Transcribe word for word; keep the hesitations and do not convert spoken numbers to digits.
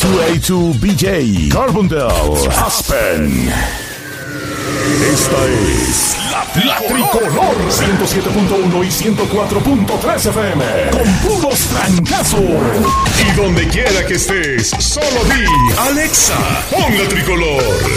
A dos B J, Carbondale, Aspen. Esta es la, la Tricolor ciento siete punto uno y ciento cuatro punto tres F M con puros trancazos. Y donde quiera que estés, solo di Alexa, pon la Tricolor.